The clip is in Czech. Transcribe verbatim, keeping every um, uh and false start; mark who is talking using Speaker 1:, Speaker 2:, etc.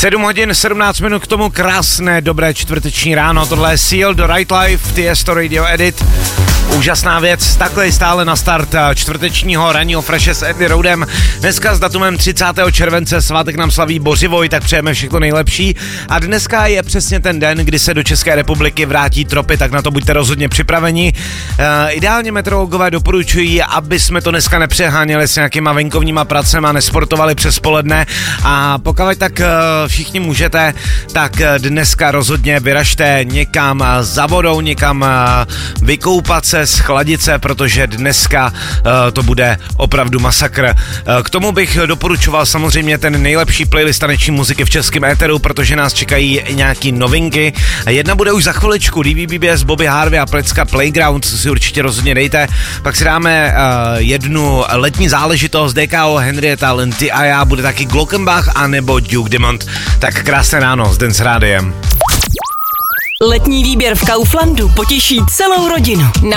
Speaker 1: sedm hodin sedmnáct minut k tomu krásné, dobré čtvrteční ráno. Tohle je Seal do Right Life, Tiesto Radio Edit. Úžasná věc, takhle je stále na start čtvrtečního ranního Freše s Andy Roadem. Dneska s datumem třicátého července, svátek nám slaví Bořivoj, tak přejeme všechno nejlepší. A dneska je přesně ten den, kdy se do České republiky vrátí tropy, tak na to buďte rozhodně připraveni. E, ideálně meteorologové doporučují, aby jsme to dneska nepřeháněli s nějakýma venkovníma pracema, nesportovali přes poledne. A pokud tak e, všichni můžete, tak dneska rozhodně vyražte někam za vodou, někam e, vykoupat se, schladit se, protože dneska uh, to bude opravdu masakr. Uh, k tomu bych doporučoval samozřejmě ten nejlepší playlist taneční muziky v českém éteru, protože nás čekají nějaký novinky. Jedna bude už za chviličku, D V B B S, Bobby Harvey a Plecka Playground, co si určitě rozhodně dejte. Pak si dáme uh, jednu letní záležitost, D K O, Henrietta Lenty a já, bude taky Glockenbach a nebo Duke Dumont. Tak krásné ráno s Dance Rádiem.
Speaker 2: Letní výběr v Kauflandu potěší celou rodinu.